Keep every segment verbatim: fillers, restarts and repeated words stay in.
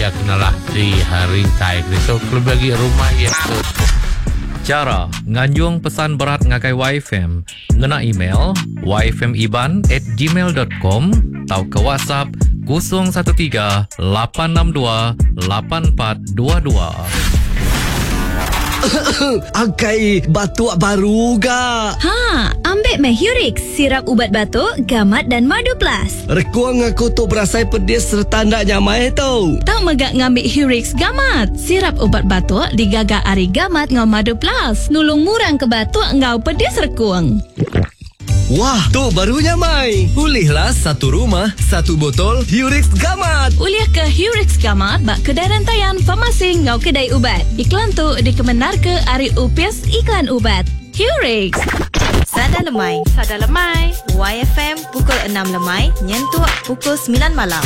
ia kenalah di hari tai so kalau bagi rumah ia tu cara nganjung pesan berat ngagai Y F M ngena email y f m iban at gmail dot com atau ke WhatsApp kosong satu tiga lapan enam dua lapan empat dua dua. Angkai batuk baru ga? Ha, ambil meh Hurix, sirap ubat batuk, gamat dan madu plus. Rekuang aku tu berasai pedis serta nak nyamai tau. Tak megak ngambil Hurix gamat. Sirap ubat batuk digagak ari gamat ngau madu plus. Nulung murang ke batuk ngau pedis rekuang. Wah, tu barunya mai. Ulihlah satu rumah, satu botol Hurix Gamat. Uliah ke Hurix Gamat bak kedai rantaian farmasi ngau kedai ubat. Iklan tu dikemenar ke Ari Upis Iklan Ubat. Hurix. Sada lemai, sada lemai. Y F M pukul enam lemai, nyentuh pukul sembilan malam.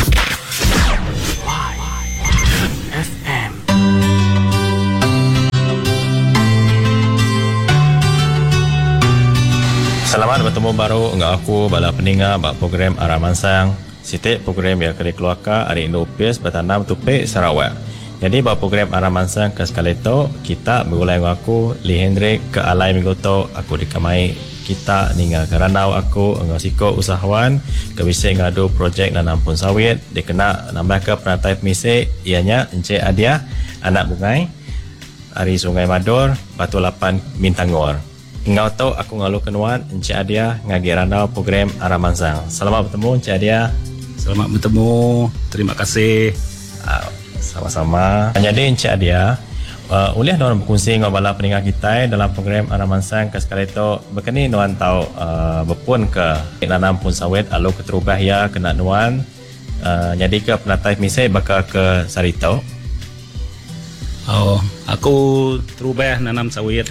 Selamat bertemu baru dengan aku bala peninga bak program Araman Sang. Sitik program yang kena keluarkan hari Indo Upis bertanam Tupik Sarawak. Jadi bak program Araman Sang ke sekali tu kita berulai dengan aku Lee Hendrik ke alai minggu tu aku dikamai kita ninga ke ranau aku dengan siko usahawan ke bisik ngadu projek nanam pun sawit dikena nambah ke penatai pemisik ianya Encik Adia anak bungai hari Sungai Mador Batu Lapan Mintangor. Ngau tahu aku ngalu kenuan Encik Adia ngagi ranau program Araman Sang. Selamat bertemu Encik Adia. Selamat bertemu. Terima kasih. Uh, sama-sama. Jadi Encik Adia, uh, uliah nuan berkongsi dengan bala pendengar kita dalam program Araman Sang ke sekali itu berkini nuan tahu uh, berpun ke nanam pun sawit alu keterubah ya kena nuan uh, jadi ke penatai misai bakal ke Sarito. Oh, aku terubah nanam sawit.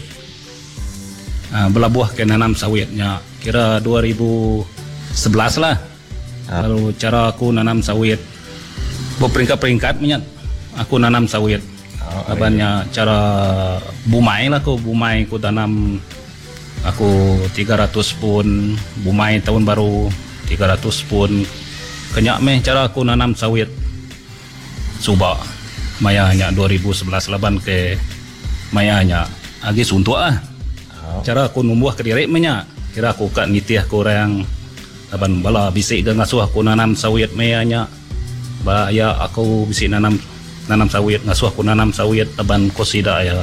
Uh, belabuh ke nanam sawitnya kira dua ribu sebelas lah. Ah. Lalu cara aku nanam sawit berperingkat-peringkat minyak aku nanam sawit. Oh, Abannya iya. Cara bumai lah aku bumai aku tanam aku tiga ratus pun bumai tahun baru tiga ratus pun kenyak meh cara aku nanam sawit suba mayanya dua ribu sebelas laban ke mayanya agi suntuk ah. Cara aku numbuh ke diri menya kira aku kat nitih aku orang aban bala bisik ke ngasuh aku nanam sawit mayanya bala ya aku bisik nanam nanam sawit ngasuh aku nanam sawit aban kosida ya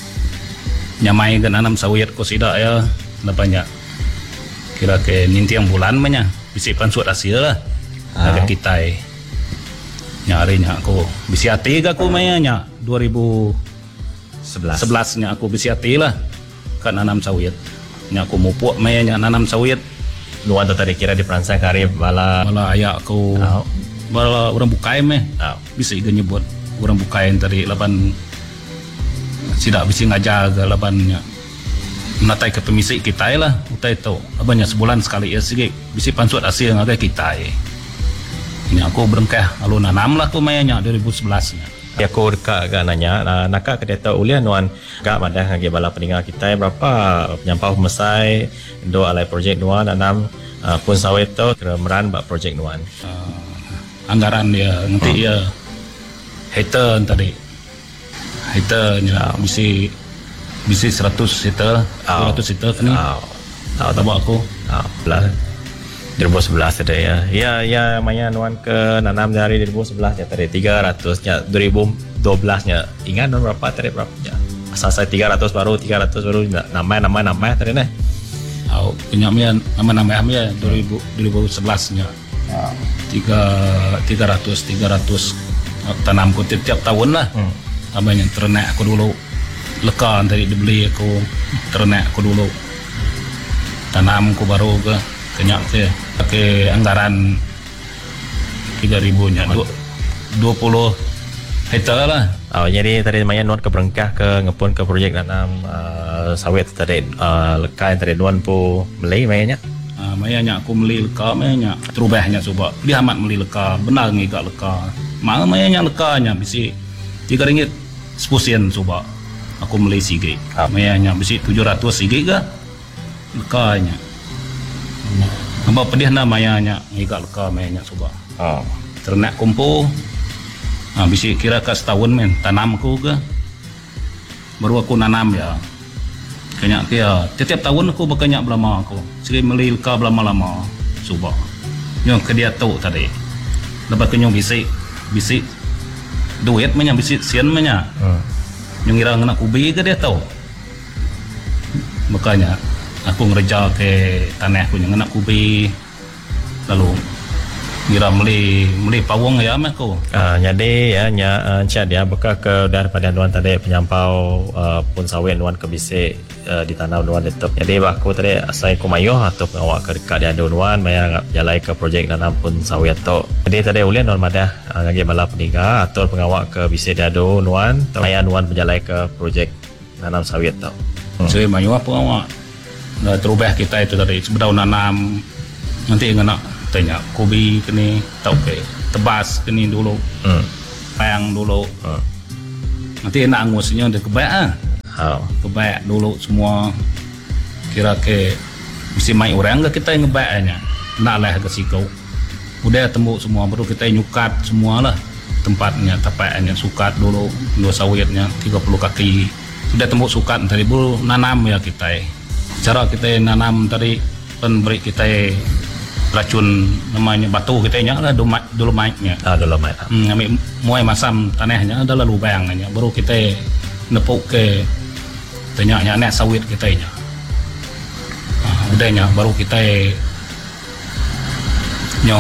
nyamai ke nanam sawit kosida ya lepannya kira ke nintiang bulan menya bisik pansut hasil lah agak kitai nyarinya aku bisik hati ke aku mayanya dua ribu sebelas nya aku bisik hati lah nanam sawit nya aku mupuk mayanya nanam sawit nuan tu tadi kira di peransai karib bala bala ayak aku oh. Bala orang bukai meh oh. Bisa juga nyebut orang bukai tadi laban tidak bisa ngajar ke labannya menatai ke pemisik kita lah utai tu labannya sebulan sekali ya sikit bisa pansut hasil ngagai kita ini aku berengkah lalu nanam lah aku mayanya dua ribu sebelas nya. Ya aku dekat agak nanya nak kat kedai uliah nuan agak madah ngagi bala pendengar kita berapa penyampau mesai do alai projek nuan nanam uh, pun sawit tu kira meran bak projek nuan uh, anggaran dia nanti hmm. ya hater tadi haternya oh. bisi bisi seratus hater oh. seratus hater kan oh. tahu tahu aku oh. belah dua ribu sebelas ada ya. Ya ya maya nuan ke nanam dari dua ribu sebelas ya tadi tiga ratus nya dua ribu dua belas nya. Ingat non berapa tadi berapa nya. Asal saya tiga ratus baru tiga ratus baru nambah nambah nambah tadi nah. Oh, penyamnya nama-nama ya dua ribu dua ribu sebelas nya. tiga tiga ratus tiga ratus tanamku tiap tahun lah. Hmm. Abang yang ternak aku dulu. Lekan tadi dibeli aku ternak aku dulu. Tanamku baru ke kenyak saya pakai anggaran tiga ribu nya dua puluh hektar lah. Oh, jadi tadi namanya nuan ke berengkah ke ngepun ke projek nanam uh, sawit tadi uh, lekai tadi nuan pu beli mayanya. Ah uh, mayanya aku beli leka mayanya terubahnya coba. Dia amat beli leka benar ngigak leka. Mana mayanya lekanya bisi tiga ringgit sepuluh sen coba. Aku beli sige. Ah. Mayanya bisi tujuh ratus sige ke lekanya. Apa pedih namanya ngigak leka mayanya coba. Oh. Ternak kumpul Ha, bisi kira ke setahun men tanam aku ke. Baru aku nanam ya. Kanya kia tiap tahun aku berkenyak belama aku. Sekali melilka belama-lama. Subak. Nyong ke dia tahu tadi. Lepas kenyong bisi bisi duit menya bisi sian menya. Hmm. Nyong ngira ngena kubi ke dia tahu. Makanya aku ngerja ke tanah aku yang nak kubi lalu ngira beli beli pawang ya aku. Ah, jadi ya nya uh, cak dia bekal ke daripada nuan tadi penyampau uh, pun sawit nuan ke bisik uh, ditanam nuan tetap. Jadi aku tadi asai ku mayuh atau awak ke dekat dia ada nuan maya jalai ke projek nanam pun sawit tu. Jadi tadi ulian nuan madah uh, ngagi bala peniga atau pengawak ke bisik dia ada nuan maya nuan berjalai ke projek nanam sawit tu. Hmm. Saya mayuh apa awak? Nah, terubah kita itu tadi sebelum nanam nanti ngena tanya kobi kini tau ke tebas kini dulu hmm. payang dulu hmm. nanti enak angusnya dia kebaik ah oh. kebaik dulu semua kira ke mesti mai orang ke kita yang ngebaiknya nak lah ke sikau udah tembuk semua baru kita nyukat semua lah tempatnya tapaknya sukat dulu dua sawitnya tiga puluh kaki sudah tembuk sukat tadi baru nanam ya kita cara kita nanam tadi pemberi kita racun namanya batu kita nya lah dolomitnya ah dolomit hmm, ambil muai masam tanahnya adalah lubangnya baru kita nepuk ke tanyanya anak sawit kita nya ah, udahnya baru kita nyo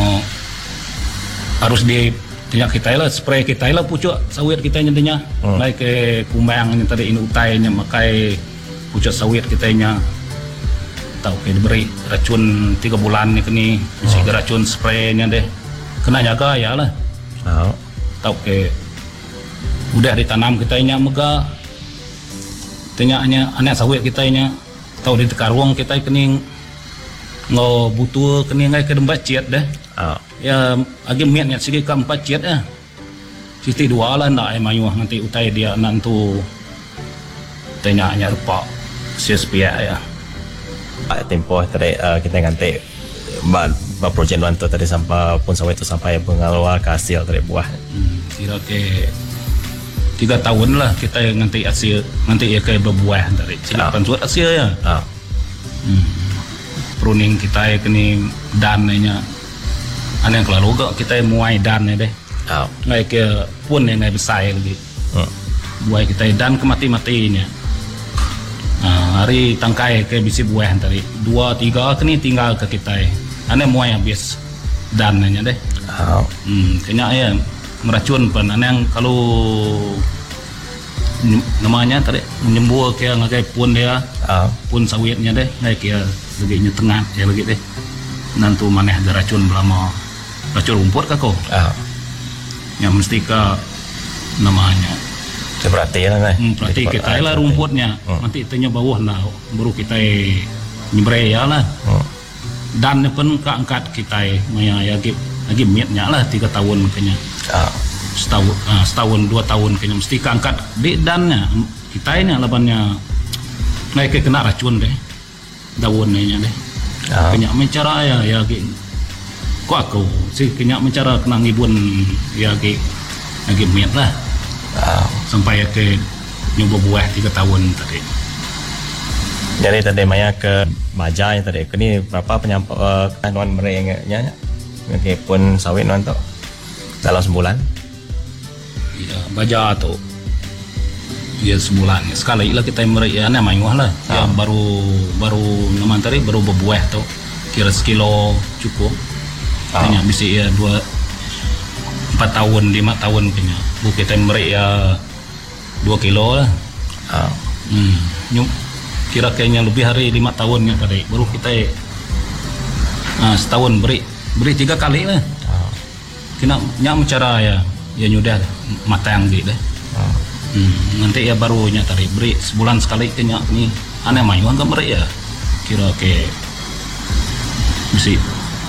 harus di tanya kita lah spray kita lah pucuk sawit kita nya tanya hmm. naik ke kumbang tadi ini utainya makai pucuk sawit kita nya tahu ke diberi racun tiga bulan ni kini mesti oh. racun spraynya deh kena jaga ya lah oh. tahu ke udah ditanam kita nya mega tanyanya anak sawit kita nya tahu di tekarwang kita kini ngo butuh kini ngai ke dembat ciat deh oh. ya agi miatnya segi ke empat ciat ya sisi dua lah ndak ai mayuh nanti utai dia nantu tanyanya rupa sia-sia ya tempoh tadi uh, kita ganti ba, ba projek nuan tu tadi sampai pun sawit tu sampai pengeluar hasil tadi buah hmm, kira ke tiga tahun lah kita nanti hasil nanti ya kayak berbuah tadi silakan surat hasil ya oh. hmm. pruning kita ya kini dannya aneh yang kelalu gak kita muai dan ya deh oh. ngai ke pun yang ngai besar lagi hmm. buah kita dan kemati-matinya. Nah, hari tangkai ke bisi buah tadi dua tiga kini tinggal ke kita aneh muai habis dananya deh oh. hmm, kayaknya ya meracun pun aneh yang kalau namanya tadi menyembuh kayak ngakai pun dia oh. pun sawitnya deh kayak kayak lagi tengah ya lagi deh nanti maneh ada racun belama racun rumput kak kok oh. yang mesti ke namanya berarti lah kan hmm, berarti kita lah rumputnya hmm. nanti tanya bawah nah baru kita nyembray ya lah hmm. dan pun keangkat kita maya lagi lagi miatnya lah tiga tahun kayaknya oh. setahun uh, setahun dua tahun kayaknya mesti keangkat di dannya kita ini labannya naik ke kena racun deh daunnya deh oh. kayaknya mencara ya ya lagi kok aku sih kayaknya mencara kena ngibun ya lagi lagi miat lah oh. sampai ke nyoba buah tiga tahun tadi. Jadi tadi maya ke baja yang tadi. Kini berapa penyampau uh, nuan merengnya? Nanti pun sawit nuan tu dalam sebulan. Ya baja tu. Ya sebulan. Sekali lah kita mereka nama mayuh lah. Oh. Yang baru baru nama tadi baru berbuah tu. Kira sekilo cukup. Oh. Hanya bisa ya dua empat tahun lima tahun punya. Bu kita mereka dua kilo lah. Oh. Hmm. Nyum, kira kayaknya lebih hari lima tahunnya tadi. Baru kita uh, setahun beri beri tiga kali lah. Oh. Kena nyam cara ya ya nyudah matang gitu deh. Oh. Hmm. Nanti ya barunya tadi beri sebulan sekali kena ni aneh mayu enggak beri ya. Kira ke mesti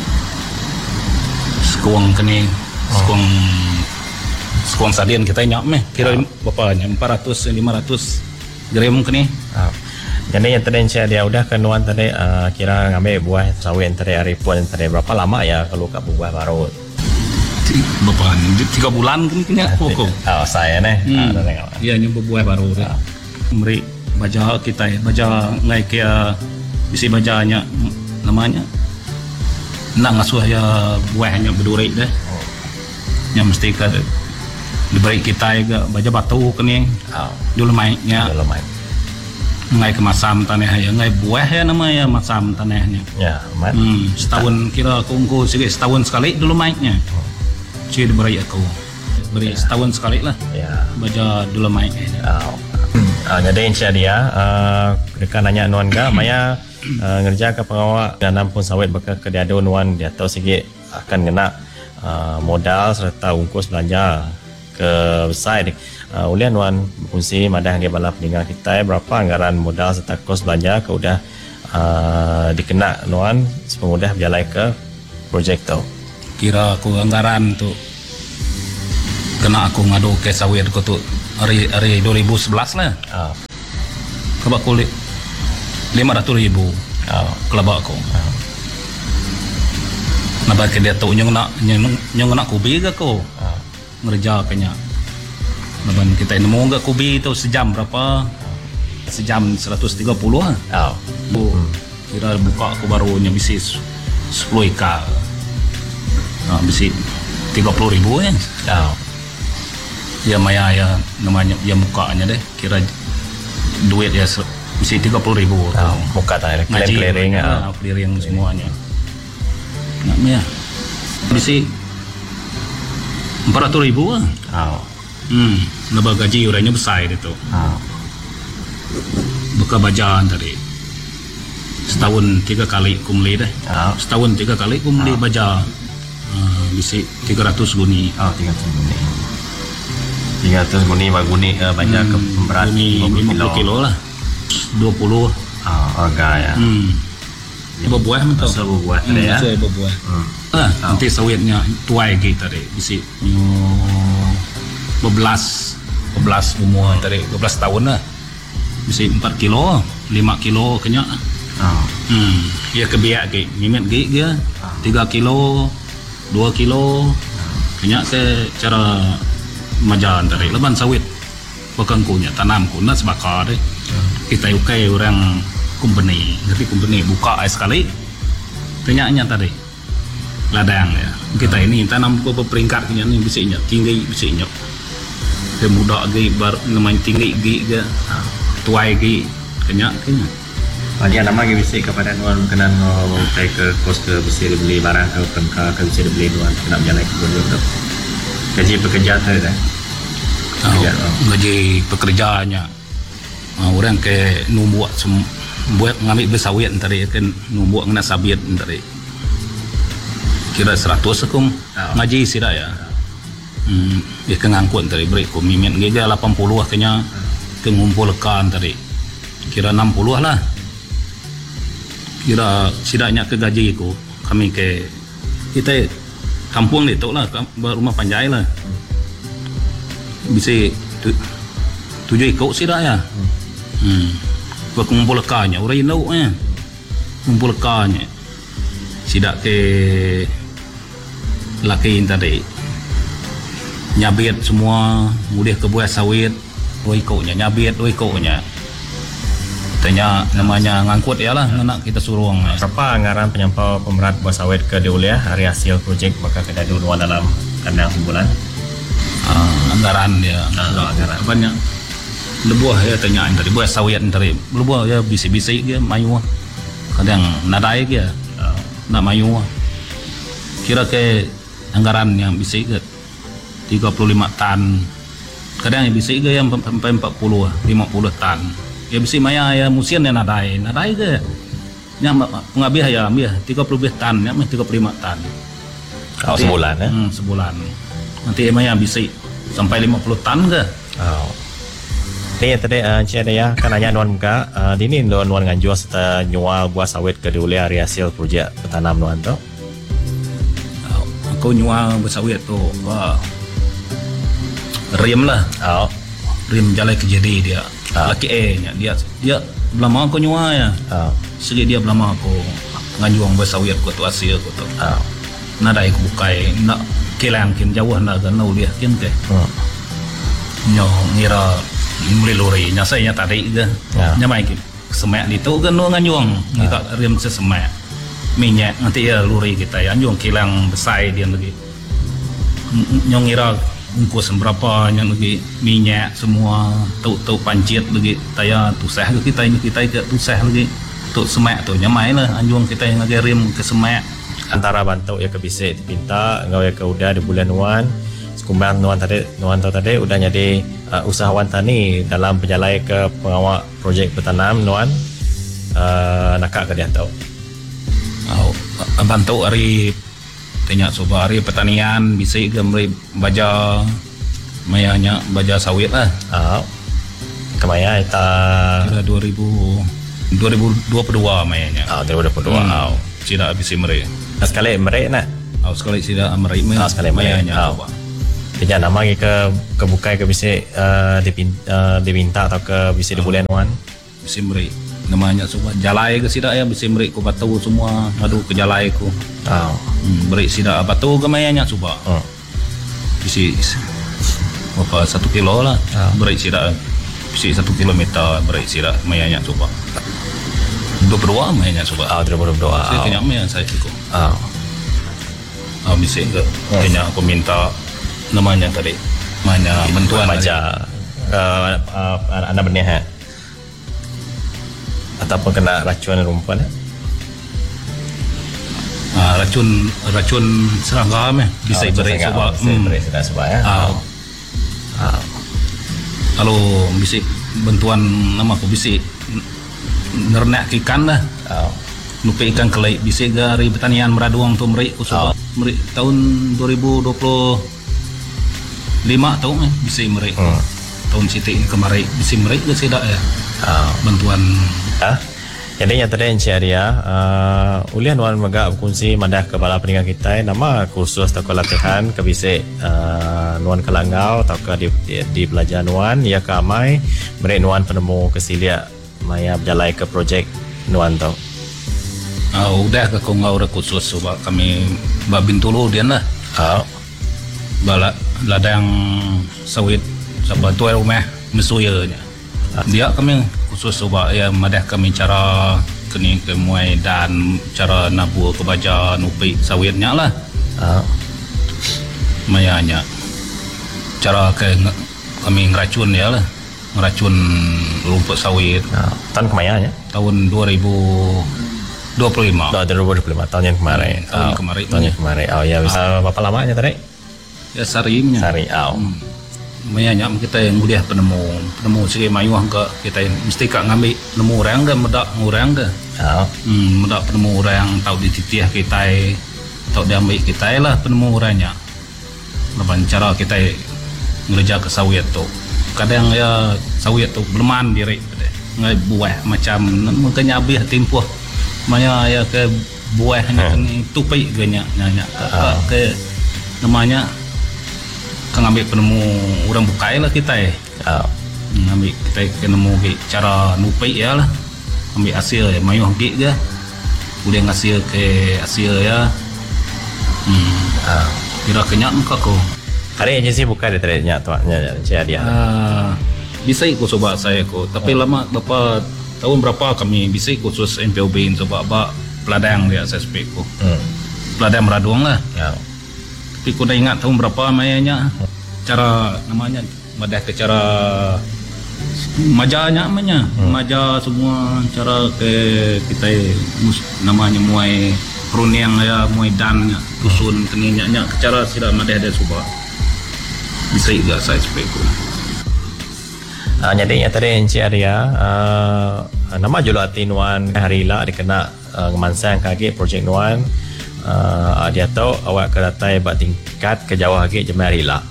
sekuang kene sekuang oh. Sekuang sadian kita nyam meh kira oh. bapaknya empat ratus lima ratus gram kini. Oh. Jadi yang tadi saya dia udah kenuan tadi uh, kira ngambil buah sawit tadi hari pun tadi berapa lama ya kalau kak buah baru? Berapa ni? Tiga bulan kan kena pokok. Oh, saya ni. Hmm. Ah, tengok. Ya, ni berbuah baru dah. Beri baca kita ya, baca ngai kia bisi bacanya namanya. Nak ngasuh ya buahnya berduri dah. Yang mesti ke diberi kita ya baca batu kan ni. Oh, Dulu mainnya. dulu main. Ngai ke masam tanah ya, ngai buah ya namanya masam tanahnya. Ya, mat. Hmm, setahun kira kongko sikit setahun sekali dulu mainnya. Cik diberi aku. Beri setahun sekali lah. Ya. Baca dulu mainnya. Oh. Uh, jadi insya dia uh, dekat nanya nuan ga maya uh, ngerja ke pengawal nanam pun sawit bakal ke diado nuan dia tahu sikit akan kena uh, modal serta ungkus belanja ke besar uh, ulian nuan fungsi madah ke bala peninggal kita berapa anggaran modal serta kos belanja ke udah uh, dikena nuan sepemudah berjalan ke projek tu. Kira aku anggaran tu kena aku ngadu ke sawit ko tu hari hari dua ribu sebelas lah. Uh, Kebak kulit lima ratus ribu. uh, Kelabak aku. Uh. Nabak ke dia tu nyong nak nyong, nyong nak kubi ke ko. uh, Ngerja kenya. Naban kita nemu ke kubi tu sejam berapa? Sejam seratus tiga puluh ah. uh, Bu, kira buka aku baru nya bisi sepuluh ika. Nah, bisi tiga puluh ribu kan. uh, Ya maya ya namanya ya mukanya deh kira duit ya mesti tiga puluh ribu uh, muka tak ngaji clearing ya, clearing semuanya nak maya mesti empat ratus ribu ah uh, hmm nabah gaji orangnya besar itu uh, buka bajaan tadi setahun tiga kali kumli deh uh, setahun tiga kali kumli baja uh, mesti tiga ratus guni oh, tiga ratus guni. tiga ratus guni baguni uh, banyak hmm, ke pemberat lima puluh kilo lah dua puluh oh, orga ya. hmm berbuah mentau Masa berbuah tadi ya. Masa berbuah Hmm. ah, nanti sawitnya tuai gitu tadi bisi dua belas dua belas umur tadi dua belas tahun lah bisi empat kilo lima kilo kenya Oh. hmm ya kebiak ke mimet ge dia tiga kilo dua kilo kenya ke cara majalan dari leban sawit bukan kunya tanam kuna sebakar deh kita ukai orang company ngerti company buka sekali kenyaknya tadi ladang ya kita ini tanam ke peringkat kenya ni bisinya tinggi bisinya muda ge bar namanya tinggi ge ge tuai ge kenyak kenya Dia nama ke bisi kepada nuan kena mau ke kos ke bisi beli barang ke pengka ke bisi beli nuan kena berjalan ke gunung tu gaji pekerja tu dah. Oh, gaji pekerjaannya uh, orang ke numbuat sem- buat ngambil besawit tadi kan numbuat kena sabit tadi kira seratus akum oh. Ngaji sih dah ya hmm, dia ke ngangkut tadi beri ku mimin gaya lapan puluh kenya ke ngumpulkan tadi kira enam puluh lah kira sidaknya ke gaji ku kami ke kita kampung itu lah rumah panjai lah bisa tu, tujuh ikut sih dah ya. Hmm. Buat kumpulkannya, orang yang lauk ya. Kumpulkannya. Sidak ke laki tadi. Nyabit semua, mudah ke buah sawit. Dua ikutnya, nyabit dua ikutnya. Tanya namanya ngangkut ya lah, nak kita suruh. Berapa anggaran penyampau pemerat buah sawit ke Diulia hari hasil projek bakal kita dulu dalam kandang sebulan? Uh, anggaran dia uh, anggaran banyak lebuah ya tanyaan tadi buah sawit tadi lebuah ya bisi-bisi dia mayu kadang nadai dia uh, nak mayu kira ke anggaran yang bisi ke tiga puluh lima tan kadang yang bisi ke yang sampai empat puluh lima puluh tan ya bisi maya ya musim yang nadai nadai ke yang pengabih ya ambil tiga puluh tan yang tiga puluh lima tan oh, sebulan ya hmm, sebulan nanti emang yang bisa sampai lima puluh tan ke? Oh. Ini tadi encik ada ya kan nanya nuan muka uh, di ni nuan nuan nganjur serta nyual buah sawit ke Diulia hari hasil projek bertanam nuan tu. Oh, aku nyual buah sawit tu wah. Rim lah. Oh. Rim jalan ke jadi dia. Oh. Laki E nya dia dia belama aku nyual ya. Oh. Segi dia belama aku nganjur buah sawit ku tu hasil ku tu. Oh. Nadai aku bukai nak kilang kin jauh na kan nau dia kin ke Hmm. nyo ngira mulai lori nya saya tadi ke Ya. nya mai semak di tu kan nu nganyuang kita rem sesemak minyak nanti ya lori kita ya nyuang kilang besar dia lagi nyo ngira ungkus berapa yang lagi minyak semua tu-tu pancit lagi taya tusah ke kita ini kita ke tusah lagi tu semak tu nya mai lah anjuang kita yang lagi rem ke semak Antara bantu ya ke bisik dipinta ngau ya ke udah di bulan Nuan sekumbang Nuan tadi Nuan tahu tadi udah jadi uh, usahawan tani dalam penjalai ke pengawal projek bertanam Nuan uh, nakak ke dia tahu oh, bantu hari tanya coba hari pertanian bisa gambar baja mayanya baja sawit lah oh. Kemaya kita kira dua ribu dua puluh dua mayanya oh, dua ribu dua puluh dua hmm. oh. Tidak habis mereka Nah, sekali merek nak oh, sekali tidak mereka oh, sekali merek mayanya oh. Tidak nama ke kebukai ke bisik uh, dipinta, uh, diminta atau ke bisik di bulan Nuan bisa mereka namanya semua jalai ke sidak ya bisa mereka ku batu semua aduh ke jalai ku oh. hmm, mereka sidak batu ke mayanya coba Hmm. bisa apa satu kilo lah Oh. berat sidak bisa satu kilometer berat sidak mayanya coba dua puluh dua mayanya coba oh, dua ribu dua puluh dua saya oh. kenyang mayanya saya cukup oh. oh, bisa ke kenyang aku minta namanya tadi namanya bantuan baca uh, uh, anak benih ha? Ataupun kena racun rumput ha? ah, racun racun serangga meh bisa oh, berat coba bisa berat sudah sebab ya ah. oh. Oh. Kalau bisa bantuan nama aku bisa ngernak ikan lah Oh. nupi ikan kelai bisa dari pertanian meraduang tu merik Oh. usah merik tahun dua ribu dua puluh lima tahun eh bisa merik Hmm. tahun sitik kemarin bisa merik ke tidak ya Oh. bantuan Ah. Jadi yang tadi Encik Arya uh, ulian Nuan Megak berkongsi madah kepala peningkat kita nama kursus atau latihan ke bisik uh, Nuan Kelangau atau ke di, di, di belajar Nuan ya ke amai mereka Nuan penemu kesiliak maya berjalai ke projek Nuan tau uh, udah ke kongau dah khusus sebab kami babin tulu dia lah oh. balak ladang sawit sebab tu rumah mesuyanya dia kami khusus sebab ya madah kami cara kini ke muai dan cara nabur ke baja nupi sawitnya lah Oh. mayanya cara ke kami ngeracun ya lah ngeracun rumput sawit Oh. Tahun kemana ya? tahun dua ribu dua puluh lima Oh, dua ribu dua puluh lima tahun yang kemarin. Hmm, tahun oh, kemarin. Tahun yang kemarin. Oh ya, bisa berapa lamanya tadi? ya sarimnya Sari. Oh. hmm. mayanya kita yang mudah penemu penemu sikit mayuh ke kita mesti kak ngambil nemu orang ke medak orang ke Oh. hmm, medak penemu orang tahu dititiah kita tahu diambil kita lah penemu orangnya lepas cara kita ngerja ke sawit tu kadang ya sawit tu berman diri ngai buah macam makanya habis tempoh maya ya ke buahnya hmm. tupai ganya nanya ke, Oh. ke namanya kan ambil penemu orang bukai lah kita eh Oh. hmm, ambil kita penemu cara nupai ya lah ambil hasil ya mayuh gig ke boleh hasil ke hasil ya hmm. Oh. kira kenyang muka ko Hari agensi buka dia tadi nyak tuaknya Encik Arya. uh, bisa ikut coba saya ko tapi oh. lama berapa tahun berapa kami bisa khusus M P O B coba apa peladang dia S S P ko Hmm. peladang meraduang lah Oh. tapi ku dah ingat tahun berapa mayanya cara namanya madah ke cara majanya namanya hmm. maja semua cara ke kita mus- namanya muai peruniang ya muai dan dusun keninya nya cara sida madah ada suba bisa juga saya spek ku Uh, jadi yang tadi Encik Arya uh, nama Julati Nuan hari lah dikena uh, ngemansang kaki projek Nuan uh, dia tahu awak ke datai buat tingkat ke jauh lagi jemaah hari lah.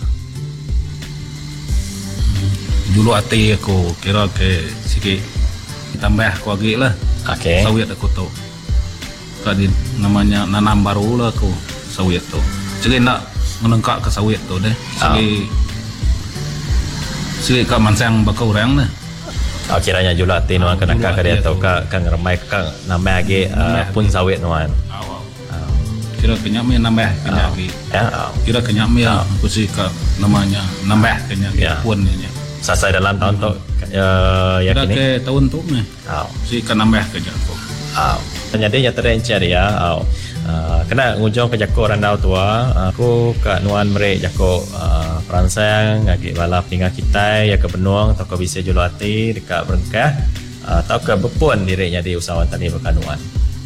dulu hati aku kira ke sikit tambah aku lagi lah Okey. sawit aku tu tadi namanya nanam baru lah aku sawit tu jadi nak menengkak ke sawit tu deh jadi jadi kat mansang bakal orang dah Oh, kiranya Julati Nuan kena kak ke dia tahu kak kang remai kang nambah lagi uh, pun sawit Nuan. awal Uh, kira kenyak me nambah kenyak Oh. lagi. Ya, oh. Kira kenyak me aku sih ke namanya nambah kenyak Ya. lagi pun ni. Selesai dalam tahun tu uh, yang Kira ini. ke tahun tu me. Oh. Si ke nambah kenyak aku. Oh. Jadi yang terencana dia, oh. Uh, kena ngujung ke jako randau tua, aku ke nuan merek jako uh, peransang ngagi bala peninggal kita ya ke benuang atau ke bisa julati dekat berengkah uh, atau ke bepun diri jadi usahawan tani berkanuan.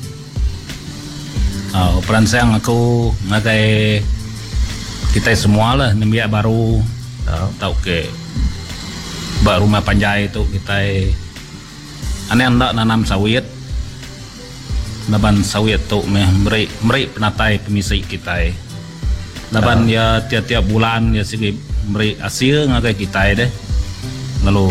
Oh, peransang aku ngagai kita semua lah nembiak baru Oh. tahu ke bak rumah panjai tu kita aneh hendak nanam sawit. Laban sawit tu meh meri meri penatai pemisai kita. Laban ya tiap-tiap bulan ya segi meri hasil ngagai kita deh. Lalu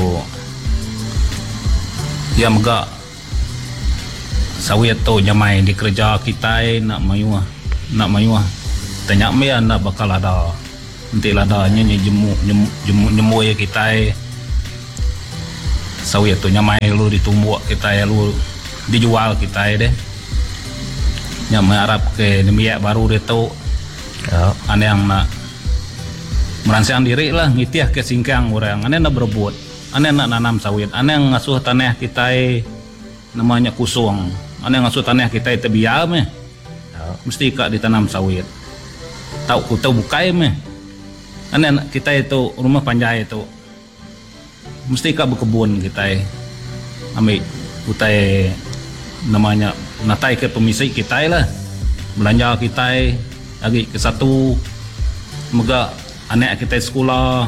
ya megak sawit tu nyamai di kerja kita nak mayuah nak mayuah tanya me nak bakal ada nanti ladanya jemu jemu jemu jemu ya kita sawit tu nyamai lu ditumbuk kita ya lu dijual kita deh. Yang mengharap ke demiak baru dia tahu Oh. ane yang nak merangsang diri lah ngitiah ke singkang orang ane nak berebut ane nak nanam sawit ane yang ngasuh tanah kita namanya kusung ane yang ngasuh tanah kita tebiar meh Oh. mesti kak ditanam sawit tahu ku tahu bukai meh ane kita itu rumah panjai itu mesti kak berkebun kita ambil utai namanya natai ke pemisai kita lah belanja kita lagi ke satu moga anak kita sekolah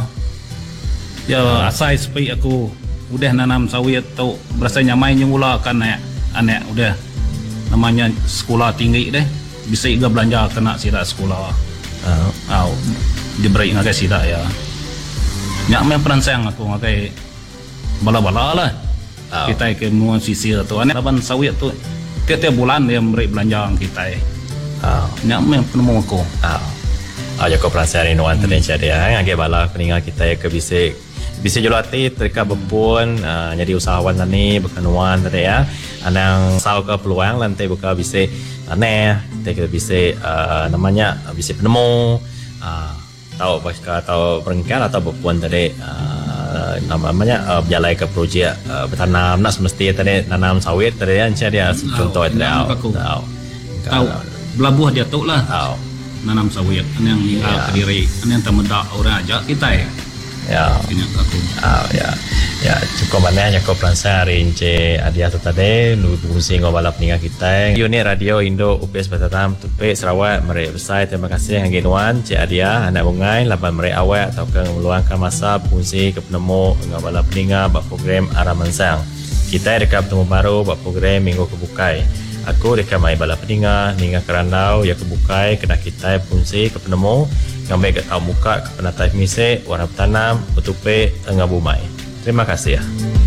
ya asai supaya aku udah nanam sawit tu berasa nyamai nyemula kan anak anak udah namanya sekolah tinggi deh bisa juga belanja kena sidak sekolah Oh. au diberi ngagai sidak ya nyak main peransang aku ngagai bala-bala lah. Oh. Kita ke mua sisir tu anak laban sawit tu tiap-tiap bulan dia beri belanja kita. Oh. Nyak main penemu aku. Ah, ah joko peransang ini nuan terencana dia, ngagi bala peninggal kita ya ke bisa bisa julati terika bepun uh, jadi usahawan tani berkenuan tadi ya. Anang sau ke peluang lantai buka bisa aneh, kita bisa uh, namanya bisa penemu uh, tahu pasca atau berengkar atau bepun tadi uh, namanya uh, berjalai ke projek uh, bertanam nak semesti tadi nanam sawit tadi ya encik dia contoh tadi tahu tahu Tahu belabuh dia tu lah tahu nanam sawit ane yang tinggal Ya. ke diri ane yang temedak orang ajak kita ya ya. kenyak aku. Ah ya. Ya cukup banyak cukup peransang hari ini adia tu tadi nu fungsi ngobala peninggal kita. Unit Radio Indo U P S Batam Tupik Sarawak merek besar terima kasih yang ginuan Cik Adia anak bungai laban merek awak atau ke meluangkan masa fungsi ke penemu ngobala peninggal bak program Aramansang. Kita dekat bertemu baru bak program Minggu Kebukai. Aku dekat mai bala peninggal ninga kerandau ya kebukai kena kita fungsi ke penemu ngambil ke tahu muka ke penatai misek warna tanam betupe tengah bumai. Terima kasih ya.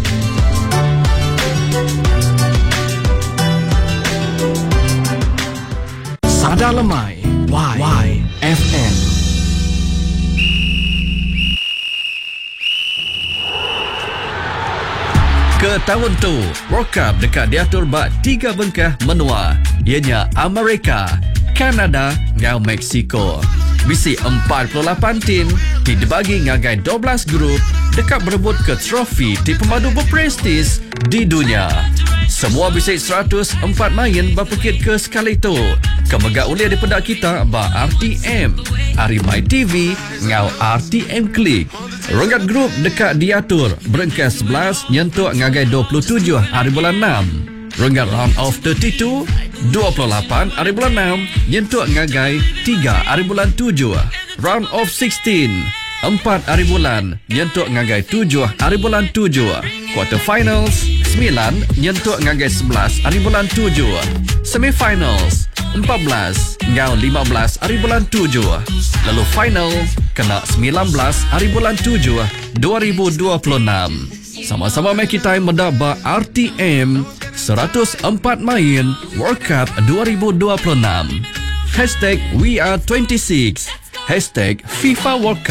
Sada Lemai Y, y F M. Ke tahun tu, World Cup dekat diatur bak tiga bengkah menua. Ianya Amerika, Kanada dan Mexico. Bisi empat puluh lapan tim dibagi ngagai dua belas grup dekat berebut ke trofi di pemadu berprestis di dunia. Semua bisi seratus empat main berpekit ke sekali tu. Kemegak uliah di pedak kita ba R T M, Arimai T V, ngau R T M Klik. Ronggat grup dekat diatur berengkas sebelas nyentuk ngagai dua puluh tujuh hari bulan enam. Ronggat round of tiga puluh dua, dua puluh lapan hari bulan enam nyentuk ngagai tiga hari bulan tujuh. Round of enam belas, empat hari bulan nyentuk ngagai tujuh hari bulan tujuh. Quarter finals sembilan nyentuk ngagai sebelas hari bulan tujuh. Semifinals empat belas ngau lima belas hari bulan tujuh. Lalu final kena sembilan belas hari bulan tujuh dua ribu dua puluh enam. Sama-sama mai kita mendaba R T M seratus empat main World Cup dua ribu dua puluh enam. Hashtag We Are dua puluh enam. Hashtag FIFA World Cup.